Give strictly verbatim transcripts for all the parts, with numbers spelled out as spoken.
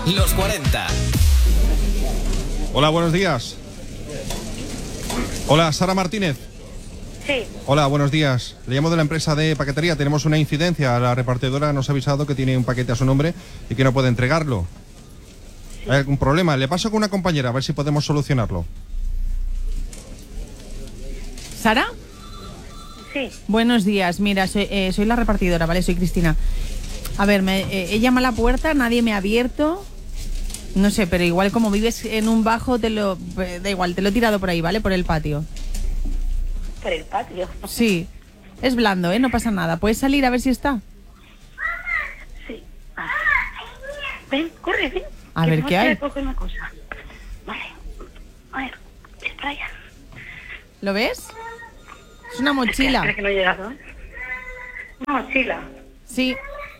los cuarenta. Hola, buenos días. Hola, Sara Martínez. Sí. Hola, buenos días. Le llamo de la empresa de paquetería. Tenemos una incidencia. La repartidora nos ha avisado que tiene un paquete a su nombre y que no puede entregarlo. ¿Hay algún problema? Le paso con una compañera a ver si podemos solucionarlo. ¿Sara? Sí. Buenos días. Mira, soy, eh, soy la repartidora, ¿vale? Soy Cristina. A ver, me, eh, he llamado a la puerta, nadie me ha abierto. No sé, pero igual como vives en un bajo, te lo eh, da igual, te lo he tirado por ahí, ¿vale? Por el patio. Por el patio. Sí. Es blando, ¿eh? No pasa nada. ¿Puedes salir a ver si está? Sí. Ah. Ven, corre, ven. A ver, ¿qué hay? Coger una cosa. Vale. A ver, ven para allá. ¿Lo ves? Es una mochila. Espera, que no he llegado, ¿eh? Una mochila. Sí.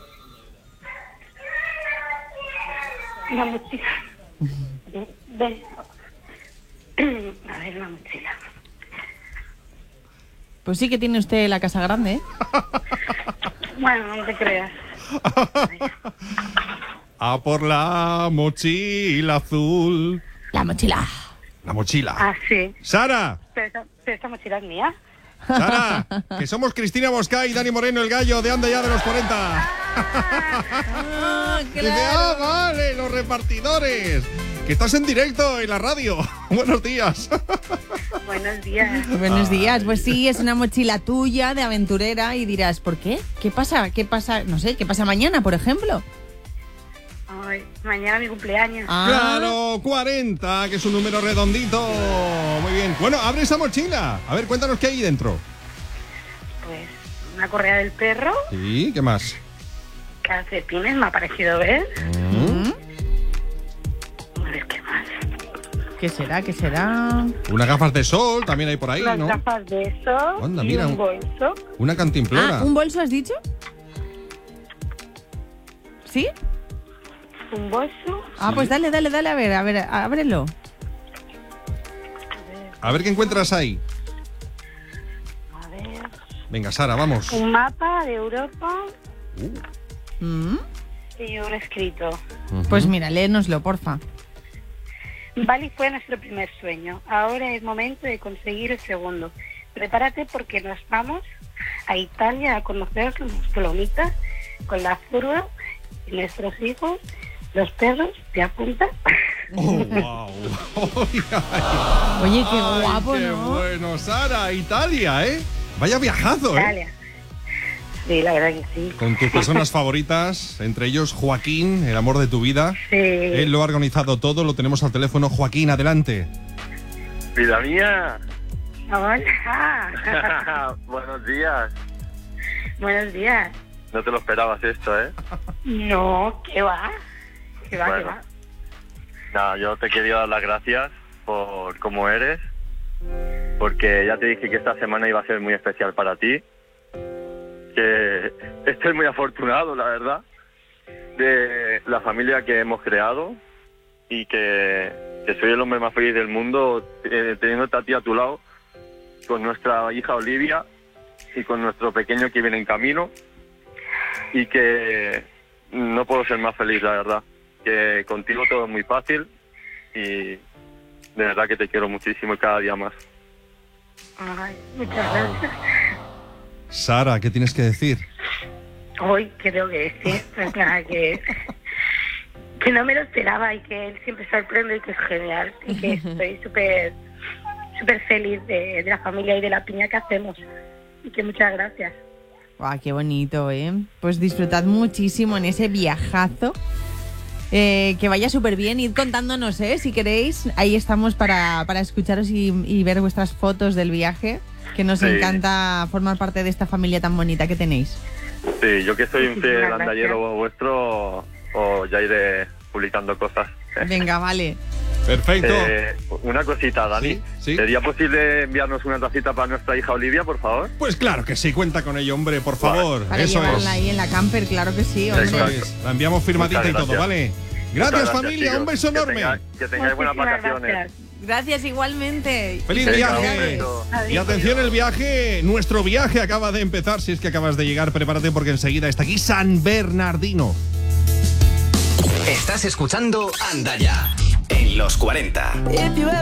Una mochila. Ven, ven. A ver, una mochila. Pues sí que tiene usted la casa grande, ¿eh? Bueno, no te creas. A por la mochila azul. La mochila. La mochila. Ah, sí. Sara. Pero esta, pero esta mochila es mía. Sara, que somos Cristina Mosca y Dani Moreno, el gallo de Anda Ya de los cuarenta. Ah, Dice, ah, vale, los repartidores. Que estás en directo en la radio. Buenos días. Buenos días. Buenos días. Pues sí, es una mochila tuya de aventurera y dirás, ¿por qué? ¿Qué pasa? ¿Qué pasa? No sé, ¿qué pasa mañana, por ejemplo? Ay, mañana mi cumpleaños. Ah. Claro, cuarenta, que es un número redondito. Muy bien. Bueno, abre esa mochila. A ver, cuéntanos qué hay dentro. Pues una correa del perro, Sí, ¿qué más? calcetines, me ha parecido ver. ¿Mm? A ver, ¿qué más? ¿Qué será? ¿Qué será? Unas gafas de sol también hay por ahí, Unas ¿no? gafas de eso Anda, y mira, un un- bolso. Una cantimplora. Ah, ¿un bolso has dicho? ¿Sí? Un bolso. Ah, pues dale, dale, dale, a ver, a ver, ábrelo. A ver qué encuentras ahí. A ver. Venga, Sara, vamos. Un mapa de Europa ¿Mm? y un escrito. Pues mira, léenoslo, porfa. Bali fue nuestro primer sueño. Ahora es momento de conseguir el segundo. Prepárate porque nos vamos a Italia a conocer los palomitas con la furga y nuestros hijos, los perros. ¿Te apuntas? Oh, wow. Oye, qué Ay, guapo, qué ¿no? bueno, Sara, Italia, ¿eh? Vaya viajazo, ¿eh? Italia. Sí, la verdad que sí. Con tus personas favoritas, entre ellos Joaquín, el amor de tu vida. Sí. Él lo ha organizado todo, lo tenemos al teléfono. Joaquín, adelante. Vida mía. Hola. Buenos días. Buenos días. No te lo esperabas esto, ¿eh? No, ¿qué va? ¿Qué va, qué Bueno. va? Nada, yo te quería dar las gracias por cómo eres, porque ya te dije que esta semana iba a ser muy especial para ti, que estoy muy afortunado, la verdad, de la familia que hemos creado y que, que soy el hombre más feliz del mundo eh, teniéndote a ti a tu lado, con nuestra hija Olivia y con nuestro pequeño que viene en camino, y que no puedo ser más feliz, la verdad. Que contigo todo es muy fácil y de verdad que te quiero muchísimo y cada día más. Ay, muchas gracias. Sara, ¿qué tienes que decir? Hoy, ¿qué tengo que decir? Pues nada, que, que no me lo esperaba y que él siempre sorprende y que es genial. Y que estoy súper súper feliz de, de la familia y de la piña que hacemos. Y que muchas gracias. Guau, qué bonito, ¿eh? Pues disfrutad muchísimo en ese viajazo. Eh, que vaya súper bien. Id contándonos, ¿eh? Si queréis. Ahí estamos para, para escucharos y, y ver vuestras fotos del viaje. Que nos Sí. encanta formar parte de esta familia tan bonita que tenéis. Sí, yo que soy un fiel Muchísimas andallero vuestro, os ya iré publicando cosas. Venga, vale. Perfecto. Eh, una cosita, Dani. Sí, sí. ¿Sería posible enviarnos una tacita para nuestra hija Olivia, por favor? Pues claro que sí, cuenta con ello, hombre, por favor. Para Eso llevarla es. ahí en la camper, claro que sí, hombre. Eso Exacto. es. La enviamos firmadita Muchas y todo, gracias. ¿vale? Gracias, Muchas familia, chicos. un beso Que enorme. tengáis- Que tengáis buenas Muchísimas vacaciones. gracias. Gracias igualmente. ¡Feliz Venga, viaje! un beso. Y atención, el viaje, nuestro viaje acaba de empezar. Si es que acabas de llegar, prepárate porque enseguida está aquí San Bernardino. Estás escuchando Anda Ya en los cuarenta.